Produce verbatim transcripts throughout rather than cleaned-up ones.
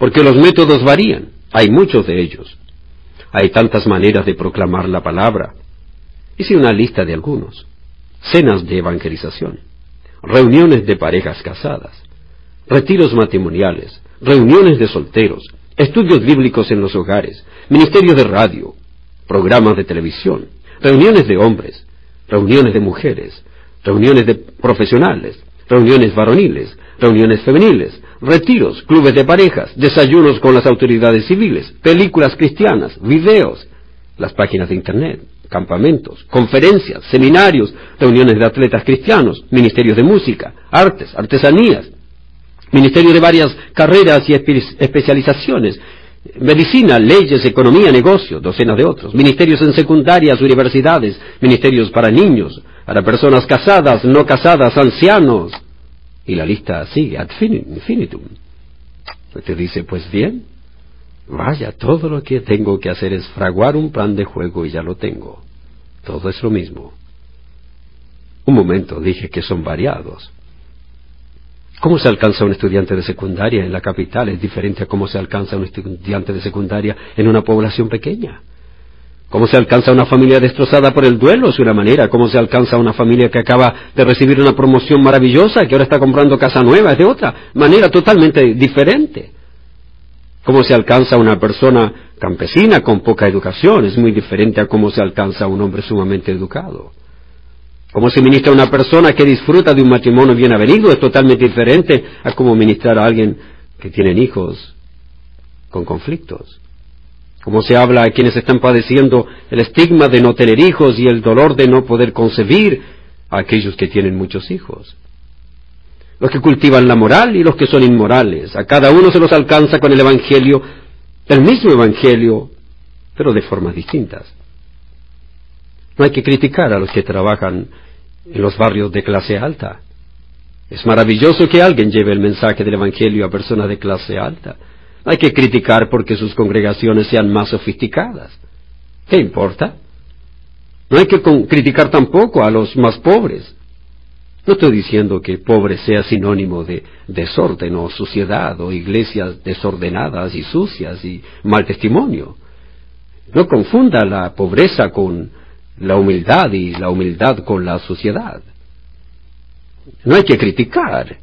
porque los métodos varían, hay muchos de ellos. Hay tantas maneras de proclamar la palabra. Hice una lista de algunos. Cenas de evangelización, reuniones de parejas casadas, retiros matrimoniales, reuniones de solteros, estudios bíblicos en los hogares, ministerios de radio, programas de televisión, reuniones de hombres, reuniones de mujeres, reuniones de profesionales, reuniones varoniles, reuniones femeniles, retiros, clubes de parejas, desayunos con las autoridades civiles, películas cristianas, videos, las páginas de internet, campamentos, conferencias, seminarios, reuniones de atletas cristianos, ministerios de música, artes, artesanías, ministerios de varias carreras y espe- especializaciones, medicina, leyes, economía, negocios, docenas de otros, ministerios en secundarias, universidades, ministerios para niños, para personas casadas, no casadas, ancianos, y la lista sigue, ad infinitum. Usted dice, pues bien, vaya, todo lo que tengo que hacer es fraguar un plan de juego y ya lo tengo. Todo es lo mismo. Un momento, dije que son variados. ¿Cómo se alcanza un estudiante de secundaria en la capital? Es diferente a cómo se alcanza un estudiante de secundaria en una población pequeña. ¿Cómo se alcanza una familia destrozada por el duelo? Es una manera. ¿Cómo se alcanza una familia que acaba de recibir una promoción maravillosa, que ahora está comprando casa nueva? Es de otra manera totalmente diferente. ¿Cómo se alcanza una persona campesina con poca educación? Es muy diferente a cómo se alcanza un hombre sumamente educado. ¿Cómo se ministra a una persona que disfruta de un matrimonio bien avenido? Es totalmente diferente a cómo ministrar a alguien que tiene hijos con conflictos. ¿Cómo se habla a quienes están padeciendo el estigma de no tener hijos y el dolor de no poder concebir a aquellos que tienen muchos hijos? Los que cultivan la moral y los que son inmorales. A cada uno se los alcanza con el Evangelio, el mismo Evangelio, pero de formas distintas. No hay que criticar a los que trabajan en los barrios de clase alta. Es maravilloso que alguien lleve el mensaje del Evangelio a personas de clase alta. No hay que criticar porque sus congregaciones sean más sofisticadas. ¿Qué importa? No hay que criticar tampoco a los más pobres. No estoy diciendo que pobre sea sinónimo de desorden o suciedad o iglesias desordenadas y sucias y mal testimonio. No confunda la pobreza con la humildad y la humildad con la suciedad. No hay que criticar.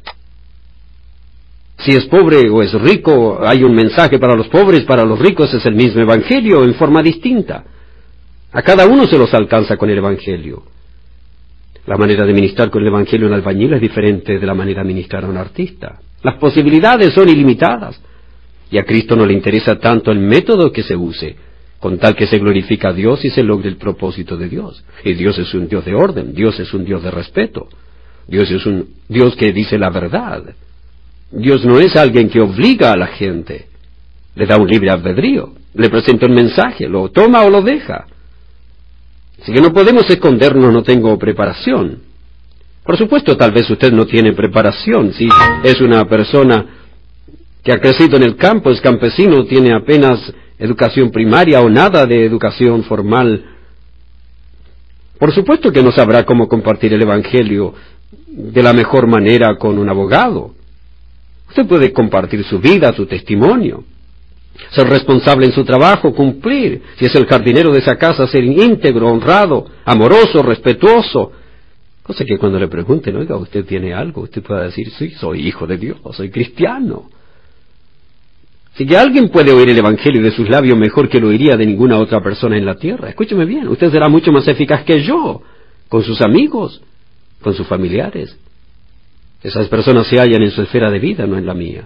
Si es pobre o es rico, hay un mensaje para los pobres, para los ricos es el mismo Evangelio en forma distinta. A cada uno se los alcanza con el Evangelio. La manera de ministrar con el Evangelio a un albañil es diferente de la manera de ministrar a un artista. Las posibilidades son ilimitadas. Y a Cristo no le interesa tanto el método que se use, con tal que se glorifica a Dios y se logre el propósito de Dios. Y Dios es un Dios de orden, Dios es un Dios de respeto. Dios es un Dios que dice la verdad. Dios no es alguien que obliga a la gente. Le da un libre albedrío, le presenta un mensaje, lo toma o lo deja. Así que no podemos escondernos, no tengo preparación. Por supuesto, tal vez usted no tiene preparación. Si es una persona que ha crecido en el campo, es campesino, tiene apenas educación primaria o nada de educación formal. Por supuesto que no sabrá cómo compartir el Evangelio de la mejor manera con un abogado. Usted puede compartir su vida, su testimonio, ser responsable en su trabajo, cumplir. Si es el jardinero de esa casa, ser íntegro, honrado, amoroso, respetuoso. Cosa que cuando le pregunten, oiga, ¿usted tiene algo? Usted puede decir, sí, soy hijo de Dios, soy cristiano. Si que alguien puede oír el Evangelio de sus labios mejor que lo oiría de ninguna otra persona en la tierra, escúcheme bien, usted será mucho más eficaz que yo, con sus amigos, con sus familiares. Esas personas se hallan en su esfera de vida, no en la mía.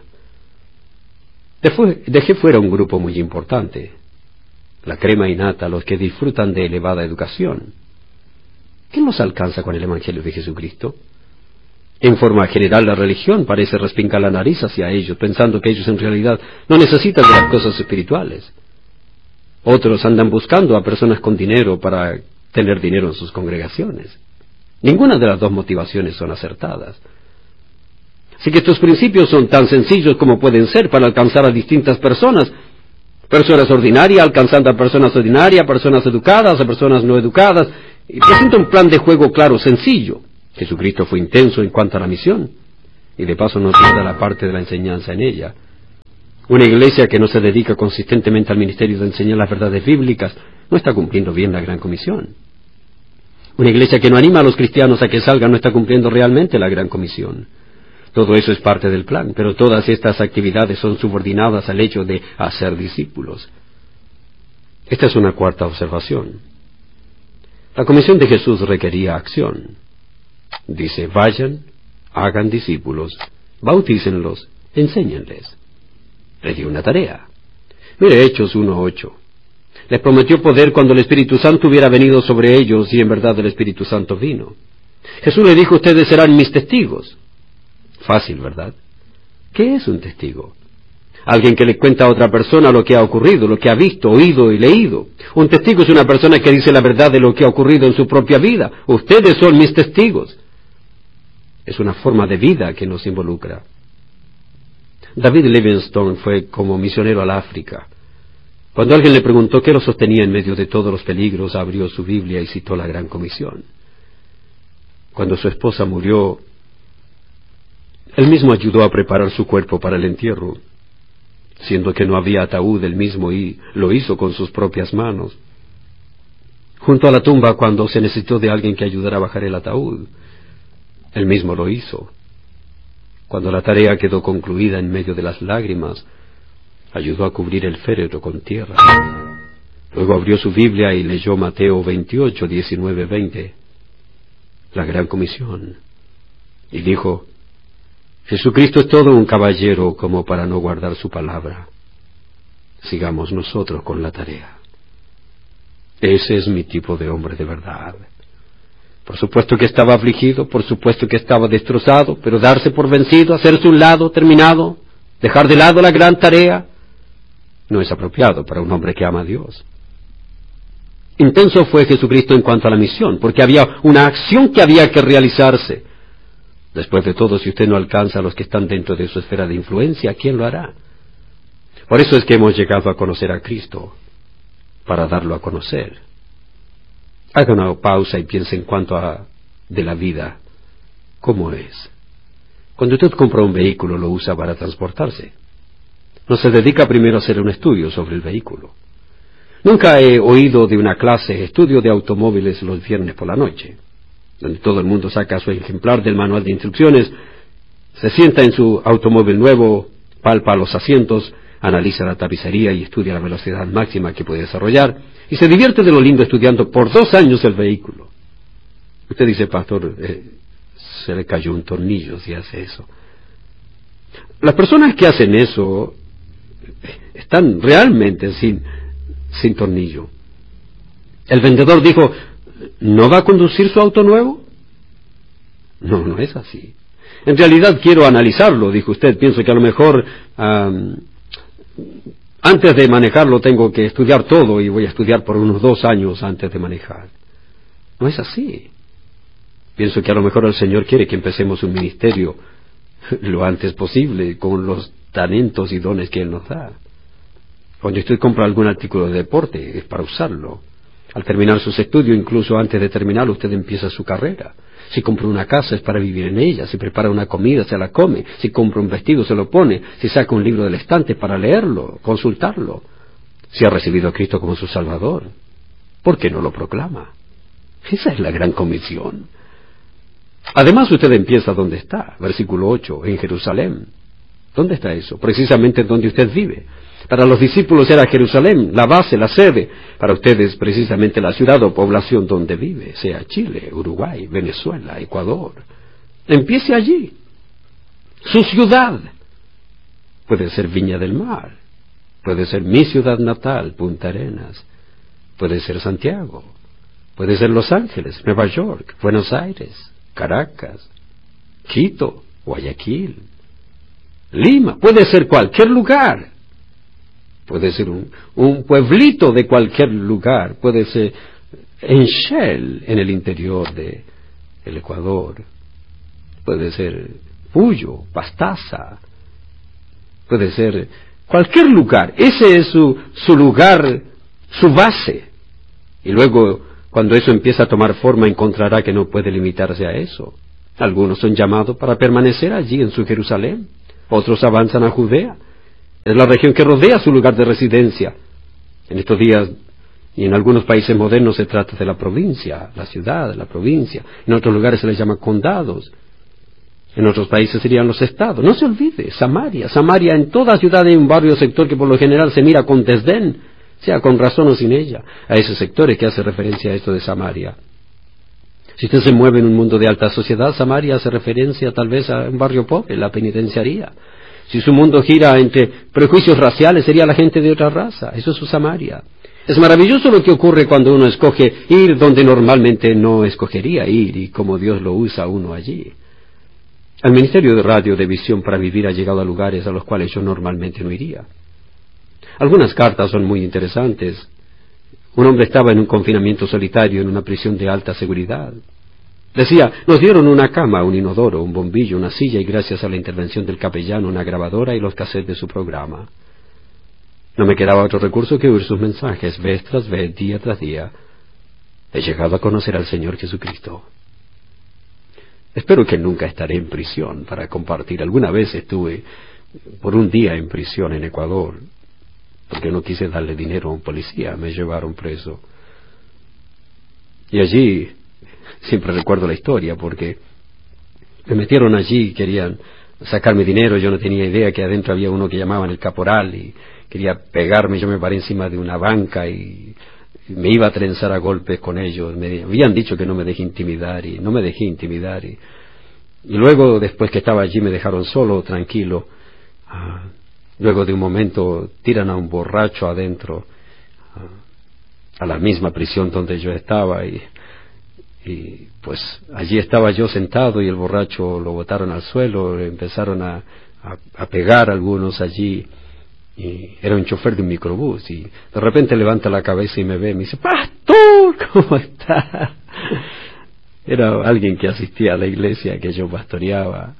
Dejé fuera un grupo muy importante, la crema innata, los que disfrutan de elevada educación. ¿Quién nos alcanza con el Evangelio de Jesucristo? En forma general, la religión parece respingar la nariz hacia ellos, pensando que ellos en realidad no necesitan de las cosas espirituales. Otros andan buscando a personas con dinero para tener dinero en sus congregaciones. Ninguna de las dos motivaciones son acertadas. Así que estos principios son tan sencillos como pueden ser para alcanzar a distintas personas. Personas ordinarias alcanzando a personas ordinarias, personas educadas a personas no educadas. Y presenta un plan de juego claro, sencillo. Jesucristo fue intenso en cuanto a la misión. Y de paso nos da la parte de la enseñanza en ella. Una iglesia que no se dedica consistentemente al ministerio de enseñar las verdades bíblicas no está cumpliendo bien la gran comisión. Una iglesia que no anima a los cristianos a que salgan no está cumpliendo realmente la gran comisión. Todo eso es parte del plan, pero todas estas actividades son subordinadas al hecho de hacer discípulos. Esta es una cuarta observación. La comisión de Jesús requería acción. Dice, vayan, hagan discípulos, bautícenlos, enséñenles. Les dio una tarea. Mire Hechos uno ocho. Les prometió poder cuando el Espíritu Santo hubiera venido sobre ellos, y en verdad el Espíritu Santo vino. Jesús le dijo, ustedes serán mis testigos. Fácil, ¿verdad? ¿Qué es un testigo? Alguien que le cuenta a otra persona lo que ha ocurrido, lo que ha visto, oído y leído. Un testigo es una persona que dice la verdad de lo que ha ocurrido en su propia vida. Ustedes son mis testigos. Es una forma de vida que nos involucra. David Livingstone fue como misionero al África. Cuando alguien le preguntó qué lo sostenía en medio de todos los peligros, abrió su Biblia y citó la Gran Comisión. Cuando su esposa murió, él mismo ayudó a preparar su cuerpo para el entierro. Siendo que no había ataúd, él mismo y lo hizo con sus propias manos. Junto a la tumba, cuando se necesitó de alguien que ayudara a bajar el ataúd, él mismo lo hizo. Cuando la tarea quedó concluida en medio de las lágrimas, ayudó a cubrir el féretro con tierra. Luego abrió su Biblia y leyó Mateo veintiocho, diecinueve, veinte, la Gran Comisión, y dijo, Jesucristo es todo un caballero como para no guardar su palabra. Sigamos nosotros con la tarea. Ese es mi tipo de hombre de verdad. Por supuesto que estaba afligido, por supuesto que estaba destrozado, pero darse por vencido, hacerse un lado, terminado, dejar de lado la gran tarea, no es apropiado para un hombre que ama a Dios. Intenso fue Jesucristo en cuanto a la misión, porque había una acción que había que realizarse. Después de todo, si usted no alcanza a los que están dentro de su esfera de influencia, ¿quién lo hará? Por eso es que hemos llegado a conocer a Cristo, para darlo a conocer. Haga una pausa y piense en cuanto a de la vida, ¿cómo es? Cuando usted compra un vehículo, lo usa para transportarse. No se dedica primero a hacer un estudio sobre el vehículo. Nunca he oído de una clase, estudio de automóviles los viernes por la noche, donde todo el mundo saca su ejemplar del manual de instrucciones, se sienta en su automóvil nuevo, palpa los asientos, analiza la tapicería y estudia la velocidad máxima que puede desarrollar, y se divierte de lo lindo estudiando por dos años el vehículo. Usted dice, pastor, eh, se le cayó un tornillo si hace eso. Las personas que hacen eso están realmente sin, sin tornillo. El vendedor dijo, ¿no va a conducir su auto nuevo? No, no es así. En realidad quiero analizarlo, dijo usted. Pienso que a lo mejor um, antes de manejarlo tengo que estudiar todo y voy a estudiar por unos dos años antes de manejar. No es así. Pienso que a lo mejor el Señor quiere que empecemos un ministerio lo antes posible con los talentos y dones que Él nos da. Cuando usted compra algún artículo de deporte es para usarlo. Al terminar sus estudios, incluso antes de terminarlo, usted empieza su carrera. Si compra una casa es para vivir en ella. Si prepara una comida, se la come. Si compra un vestido, se lo pone. Si saca un libro del estante para leerlo, consultarlo. Si ha recibido a Cristo como su Salvador, ¿por qué no lo proclama? Esa es la gran comisión. Además, usted empieza donde está. Versículo ocho, en Jerusalén. ¿Dónde está eso? Precisamente donde usted vive. Para los discípulos era Jerusalén, la base, la sede. Para ustedes, precisamente la ciudad o población donde vive, sea Chile, Uruguay, Venezuela, Ecuador. Empiece allí. Su ciudad. Puede ser Viña del Mar. Puede ser mi ciudad natal, Punta Arenas. Puede ser Santiago. Puede ser Los Ángeles, Nueva York, Buenos Aires, Caracas, Quito, Guayaquil, Lima. Puede ser cualquier lugar. Puede ser un, un pueblito de cualquier lugar. Puede ser en Shell, en el interior de el Ecuador. Puede ser Puyo, Pastaza. Puede ser cualquier lugar. Ese es su, su lugar, su base. Y luego, cuando eso empieza a tomar forma, encontrará que no puede limitarse a eso. Algunos son llamados para permanecer allí en su Jerusalén. Otros avanzan a Judea. Es la región que rodea su lugar de residencia. En estos días, y en algunos países modernos, se trata de la provincia, la ciudad, la provincia. En otros lugares se les llama condados. En otros países serían los estados. No se olvide, Samaria. Samaria, en toda ciudad hay un barrio o sector que por lo general se mira con desdén, sea con razón o sin ella, a esos sectores que hace referencia a esto de Samaria. Si usted se mueve en un mundo de alta sociedad, Samaria hace referencia tal vez a un barrio pobre, la penitenciaría. Si su mundo gira entre prejuicios raciales, sería la gente de otra raza. Eso es su Samaria. Es maravilloso lo que ocurre cuando uno escoge ir donde normalmente no escogería ir y cómo Dios lo usa a uno allí. El Ministerio de Radio de Visión para Vivir ha llegado a lugares a los cuales yo normalmente no iría. Algunas cartas son muy interesantes. Un hombre estaba en un confinamiento solitario en una prisión de alta seguridad. Decía, nos dieron una cama, un inodoro, un bombillo, una silla y gracias a la intervención del capellán una grabadora y los cassettes de su programa. No me quedaba otro recurso que oír sus mensajes, vez tras vez, día tras día. He llegado a conocer al Señor Jesucristo. Espero que nunca estaré en prisión para compartir. Alguna vez estuve por un día en prisión en Ecuador, porque no quise darle dinero a un policía, me llevaron preso. Y allí, siempre recuerdo la historia, porque me metieron allí, querían sacarme dinero, yo no tenía idea que adentro había uno que llamaban el caporal, y quería pegarme, yo me paré encima de una banca y me iba a trenzar a golpes con ellos. Me habían dicho que no me dejé intimidar y no me dejé intimidar y, y luego después que estaba allí me dejaron solo, tranquilo. Ah, luego de un momento tiran a un borracho adentro, ah, a la misma prisión donde yo estaba y, y pues allí estaba yo sentado y el borracho lo botaron al suelo, empezaron a, a, a pegar a algunos allí. Y era un chofer de un microbús y de repente levanta la cabeza y me ve y me dice, ¡Pastor! ¿Cómo está? Era alguien que asistía a la iglesia que yo pastoreaba.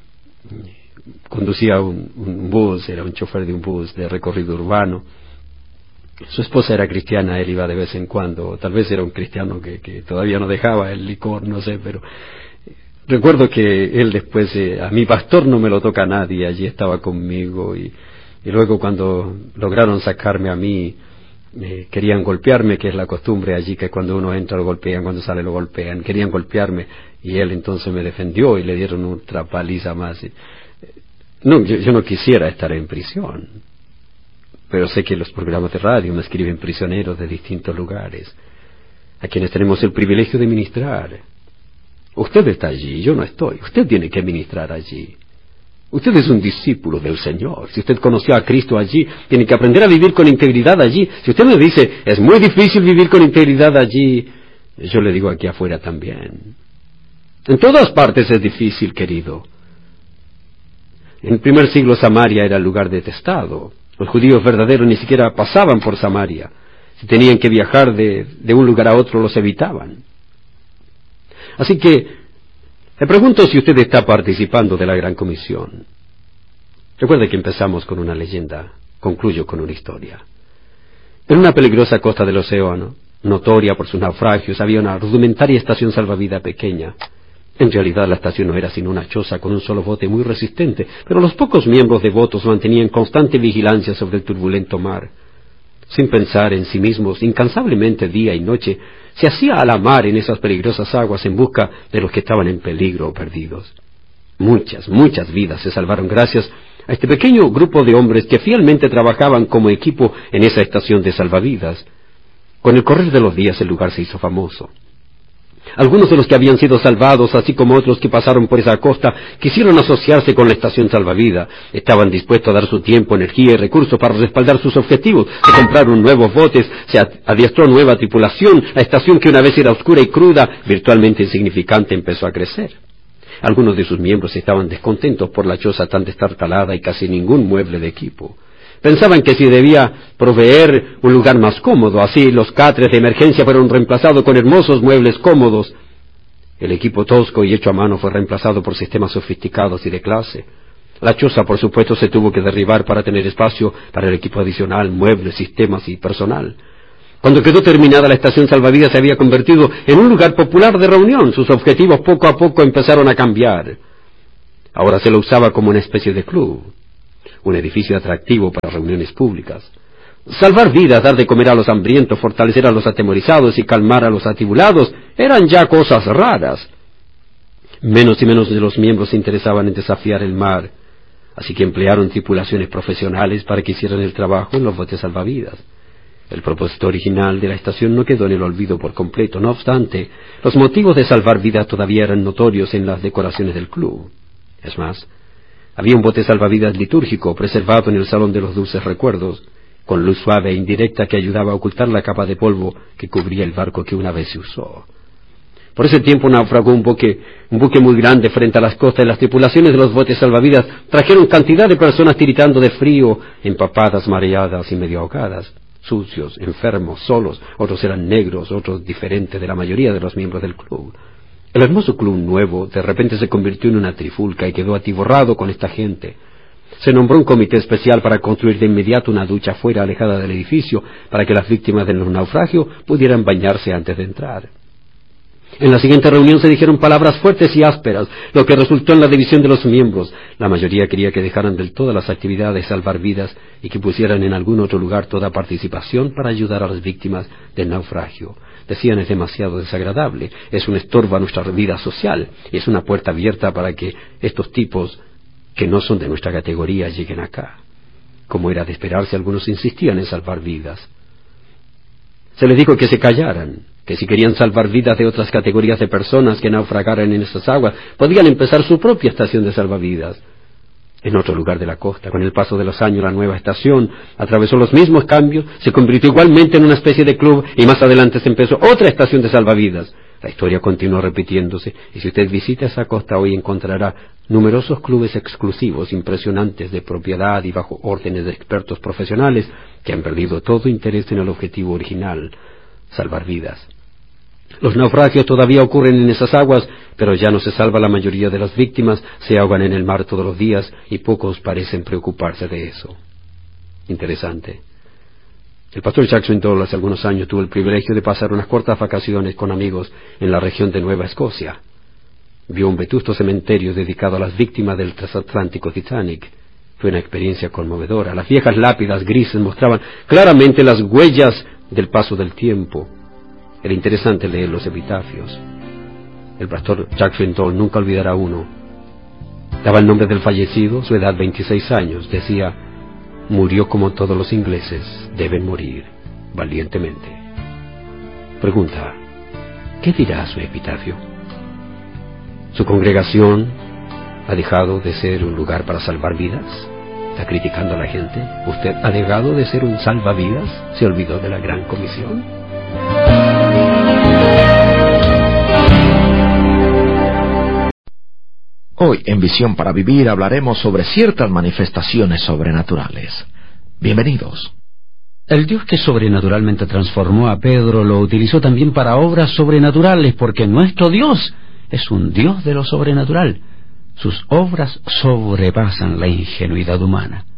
Conducía un, un bus, era un chofer de un bus de recorrido urbano. Su esposa era cristiana, él iba de vez en cuando, tal vez era un cristiano que, que todavía no dejaba el licor, no sé, pero recuerdo que él después, eh, a mi pastor no me lo toca nadie, allí estaba conmigo y Y luego cuando lograron sacarme a mí, eh, querían golpearme, que es la costumbre allí, que cuando uno entra lo golpean, cuando sale lo golpean, querían golpearme, y él entonces me defendió y le dieron otra paliza más. No, yo, yo no quisiera estar en prisión, pero sé que los programas de radio me escriben prisioneros de distintos lugares, a quienes tenemos el privilegio de ministrar. Usted está allí, yo no estoy, usted tiene que ministrar allí. Usted es un discípulo del Señor. Si usted conoció a Cristo allí, tiene que aprender a vivir con integridad allí. Si usted me dice, es muy difícil vivir con integridad allí, yo le digo aquí afuera también. En todas partes es difícil, querido. En el primer siglo Samaria era el lugar detestado. Los judíos verdaderos ni siquiera pasaban por Samaria. Si tenían que viajar de, de un lugar a otro, los evitaban. Así que, le pregunto si usted está participando de la Gran Comisión. Recuerde que empezamos con una leyenda, concluyo con una historia. En una peligrosa costa del océano, notoria por sus naufragios, había una rudimentaria estación salvavidas pequeña. En realidad la estación no era sino una choza con un solo bote muy resistente, pero los pocos miembros devotos mantenían constante vigilancia sobre el turbulento mar. Sin pensar en sí mismos, incansablemente día y noche, se hacía a la mar en esas peligrosas aguas en busca de los que estaban en peligro o perdidos. Muchas, muchas vidas se salvaron gracias a este pequeño grupo de hombres que fielmente trabajaban como equipo en esa estación de salvavidas. Con el correr de los días el lugar se hizo famoso. Algunos de los que habían sido salvados, así como otros que pasaron por esa costa, quisieron asociarse con la estación salvavidas. Estaban dispuestos a dar su tiempo, energía y recursos para respaldar sus objetivos. Se compraron nuevos botes, se adiestró nueva tripulación. La estación, que una vez era oscura y cruda, virtualmente insignificante, empezó a crecer. Algunos de sus miembros estaban descontentos por la choza tan destartalada y casi ningún mueble de equipo. Pensaban que si debía proveer un lugar más cómodo, así los catres de emergencia fueron reemplazados con hermosos muebles cómodos. El equipo tosco y hecho a mano fue reemplazado por sistemas sofisticados y de clase. La choza, por supuesto, se tuvo que derribar para tener espacio para el equipo adicional, muebles, sistemas y personal. Cuando quedó terminada, la estación salvavidas se había convertido en un lugar popular de reunión. Sus objetivos poco a poco empezaron a cambiar. Ahora se lo usaba como una especie de club. un edificio atractivo para reuniones públicas. Salvar vidas, dar de comer a los hambrientos, fortalecer a los atemorizados y calmar a los atribulados eran ya cosas raras. Menos y menos de los miembros se interesaban en desafiar el mar, así que emplearon tripulaciones profesionales para que hicieran el trabajo en los botes salvavidas. El propósito original de la estación no quedó en el olvido por completo. No obstante, los motivos de salvar vidas todavía eran notorios en las decoraciones del club. Es más, había un bote salvavidas litúrgico preservado en el Salón de los Dulces Recuerdos, con luz suave e indirecta que ayudaba a ocultar la capa de polvo que cubría el barco que una vez se usó. Por ese tiempo naufragó un buque, un buque muy grande frente a las costas, y las tripulaciones de los botes salvavidas trajeron cantidad de personas tiritando de frío, empapadas, mareadas y medio ahogadas, sucios, enfermos, solos. Otros eran negros, otros diferentes de la mayoría de los miembros del club. El hermoso club nuevo de repente se convirtió en una trifulca y quedó atiborrado con esta gente. Se nombró un comité especial para construir de inmediato una ducha fuera, alejada del edificio, para que las víctimas del naufragio pudieran bañarse antes de entrar. En la siguiente reunión se dijeron palabras fuertes y ásperas, lo que resultó en la división de los miembros. La mayoría quería que dejaran del todo las actividades de salvar vidas y que pusieran en algún otro lugar toda participación para ayudar a las víctimas del naufragio. Decían: es demasiado desagradable, es un estorbo a nuestra vida social, y es una puerta abierta para que estos tipos que no son de nuestra categoría lleguen acá. Como era de esperarse, algunos insistían en salvar vidas. Se les dijo que se callaran, que si querían salvar vidas de otras categorías de personas que naufragaran en esas aguas, podían empezar su propia estación de salvavidas. En otro lugar de la costa, con el paso de los años, la nueva estación atravesó los mismos cambios, se convirtió igualmente en una especie de club, y más adelante se empezó otra estación de salvavidas. La historia continuó repitiéndose, y si usted visita esa costa hoy encontrará numerosos clubes exclusivos, impresionantes, de propiedad y bajo órdenes de expertos profesionales que han perdido todo interés en el objetivo original: salvar vidas. Los naufragios todavía ocurren en esas aguas, pero ya no se salva la mayoría de las víctimas, se ahogan en el mar todos los días y pocos parecen preocuparse de eso. Interesante. El pastor Jackson Dole hace algunos años tuvo el privilegio de pasar unas cortas vacaciones con amigos en la región de Nueva Escocia. Vio un vetusto cementerio dedicado a las víctimas del transatlántico Titanic. Fue una experiencia conmovedora. Las viejas lápidas grises mostraban claramente las huellas del paso del tiempo. Era interesante leer los epitafios. El pastor Jackson Dole nunca olvidará uno. Daba el nombre del fallecido, su edad veintiséis años. Decía: murió como todos los ingleses deben morir, valientemente. Pregunta: ¿qué dirá su epitafio? ¿Su congregación ha dejado de ser un lugar para salvar vidas? ¿Está criticando a la gente? ¿Usted ha dejado de ser un salvavidas? ¿Se olvidó de la gran comisión? Hoy en Visión para Vivir hablaremos sobre ciertas manifestaciones sobrenaturales. Bienvenidos. El Dios que sobrenaturalmente transformó a Pedro lo utilizó también para obras sobrenaturales, porque nuestro Dios es un Dios de lo sobrenatural. Sus obras sobrepasan la ingenuidad humana.